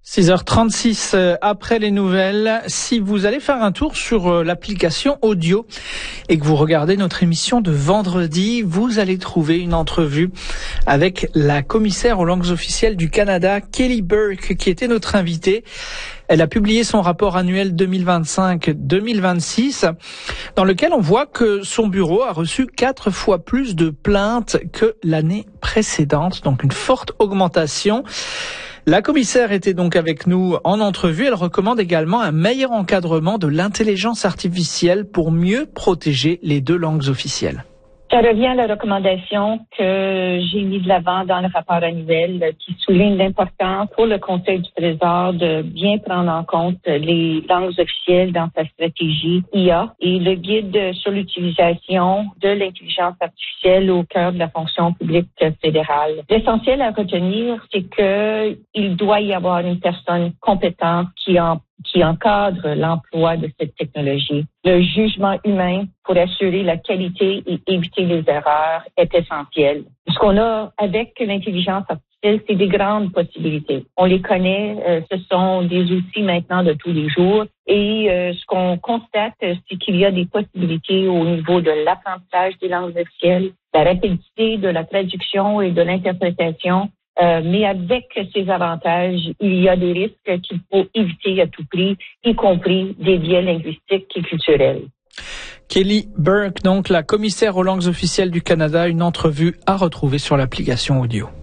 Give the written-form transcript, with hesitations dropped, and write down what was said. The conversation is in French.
6h36 après les nouvelles. Si vous allez faire un tour sur l'application audio et que vous regardez notre émission de vendredi, vous allez trouver une entrevue avec la commissaire aux langues officielles du Canada, Kelly Burke, qui était notre invitée. Elle a publié son rapport annuel 2025-2026, dans lequel on voit que son bureau a reçu 4 fois plus de plaintes que l'année précédente, donc une forte augmentation. La commissaire était donc avec nous en entrevue. Elle recommande également un meilleur encadrement de l'intelligence artificielle pour mieux protéger les 2 langues officielles. Ça revient à la recommandation que j'ai mise de l'avant dans le rapport annuel qui souligne l'importance pour le Conseil du Trésor de bien prendre en compte les langues officielles dans sa stratégie IA et le guide sur l'utilisation de l'intelligence artificielle au cœur de la fonction publique fédérale. L'essentiel à retenir, c'est qu'il doit y avoir une personne compétente qui encadre l'emploi de cette technologie. Le jugement humain pour assurer la qualité et éviter les erreurs est essentiel. Ce qu'on a avec l'intelligence artificielle, c'est des grandes possibilités. On les connaît, ce sont des outils maintenant de tous les jours. Et ce qu'on constate, c'est qu'il y a des possibilités au niveau de l'apprentissage des langues officielles, la rapidité de la traduction et de l'interprétation. Mais avec ces avantages, il y a des risques qu'il faut éviter à tout prix, y compris des biais linguistiques et culturels. Kelly Burke, donc la commissaire aux langues officielles du Canada, une entrevue à retrouver sur l'application audio.